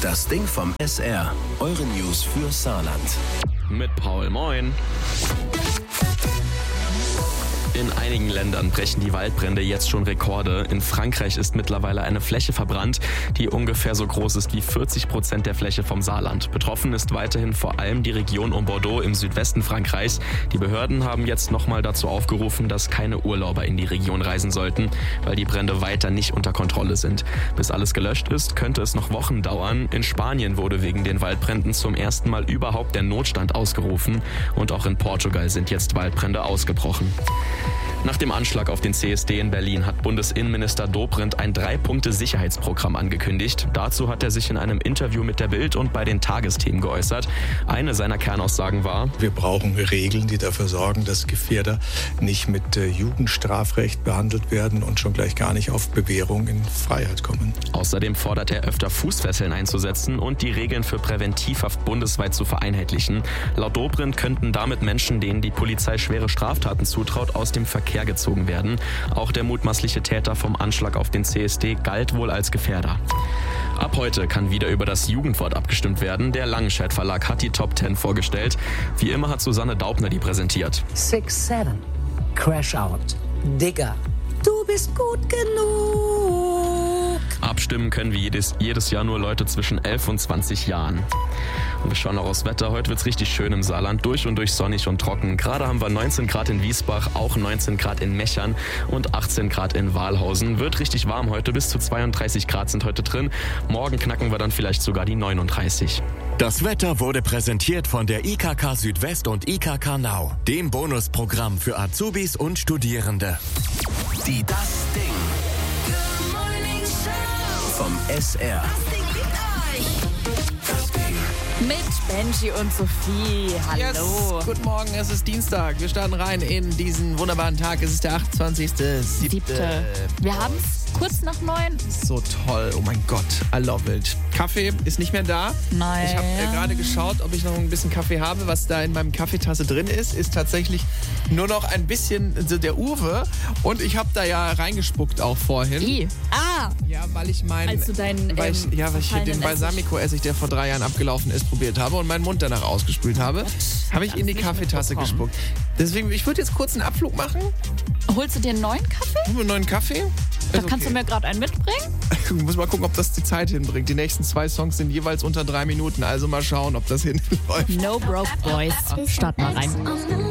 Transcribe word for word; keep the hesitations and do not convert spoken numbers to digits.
Das Ding vom S R. Eure News für Saarland. Mit Paul, moin. In einigen Ländern brechen die Waldbrände jetzt schon Rekorde. In Frankreich ist mittlerweile eine Fläche verbrannt, die ungefähr so groß ist wie vierzig Prozent der Fläche vom Saarland. Betroffen ist weiterhin vor allem die Region um Bordeaux im Südwesten Frankreichs. Die Behörden haben jetzt nochmal dazu aufgerufen, dass keine Urlauber in die Region reisen sollten, weil die Brände weiter nicht unter Kontrolle sind. Bis alles gelöscht ist, könnte es noch Wochen dauern. In Spanien wurde wegen den Waldbränden zum ersten Mal überhaupt der Notstand ausgerufen. Und auch in Portugal sind jetzt Waldbrände ausgebrochen. Nach dem Anschlag auf den C S D in Berlin hat Bundesinnenminister Dobrindt ein Drei-Punkte-Sicherheitsprogramm angekündigt. Dazu hat er sich in einem Interview mit der Bild und bei den Tagesthemen geäußert. Eine seiner Kernaussagen war: Wir brauchen Regeln, die dafür sorgen, dass Gefährder nicht mit äh, Jugendstrafrecht behandelt werden und schon gleich gar nicht auf Bewährung in Freiheit kommen. Außerdem fordert er öfter Fußfesseln einzusetzen und die Regeln für Präventivhaft bundesweit zu vereinheitlichen. Laut Dobrindt könnten damit Menschen, denen die Polizei schwere Straftaten zutraut, aus dem Verkehr gezogen werden. Auch der mutmaßliche Täter vom Anschlag auf den C S D galt wohl als Gefährder. Ab heute kann wieder über das Jugendwort abgestimmt werden. Der Langenscheidt Verlag hat die Top Ten vorgestellt. Wie immer hat Susanne Daubner die präsentiert. Six, seven, Crash Out, Digger, du bist gut genug. Abstimmen können wie jedes, jedes Jahr nur Leute zwischen elf und zwanzig Jahren. Und wir schauen auch aufs Wetter. Heute wird es richtig schön im Saarland. Durch und durch sonnig und trocken. Gerade haben wir neunzehn Grad in Wiesbach, auch neunzehn Grad in Mechern und achtzehn Grad in Wahlhausen. Wird richtig warm heute. Bis zu zweiunddreißig Grad sind heute drin. Morgen knacken wir dann vielleicht sogar die neununddreißig. Das Wetter wurde präsentiert von der I K K Südwest und I K K Now, dem Bonusprogramm für Azubis und Studierende. Die Das Ding vom S R. Mit Benji und Sophie. Hallo. Yes. Guten Morgen, es ist Dienstag. Wir starten rein in diesen wunderbaren Tag. Es ist der achtundzwanzigste siebte Wir haben es kurz nach neun. So toll. Oh mein Gott. I love it. Kaffee ist nicht mehr da. Nein. Ich habe äh, gerade geschaut, ob ich noch ein bisschen Kaffee habe. Was da in meinem Kaffeetasse drin ist, ist tatsächlich nur noch ein bisschen so der Uwe. Und ich habe da ja reingespuckt auch vorhin. I. Ah. Ja, weil ich meinen... Als du deinen, weil ich, ähm, ja, weil ich den Balsamico-Essig, der vor drei Jahren abgelaufen ist, probiert habe und meinen Mund danach ausgespült habe, habe ich in die Kaffeetasse gespuckt. Deswegen, ich würde jetzt kurz einen Abflug machen. Holst du dir einen neuen Kaffee? Einen neuen Kaffee? Da Ist kannst okay. du mir gerade einen mitbringen? Ich muss mal gucken, ob das die Zeit hinbringt. Die nächsten zwei Songs sind jeweils unter drei Minuten. Also mal schauen, ob das hinläuft. No Broke Boys. Start mal rein.